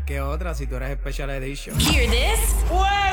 mejor que otra si tú eres Special Edition. Hear this? Wait!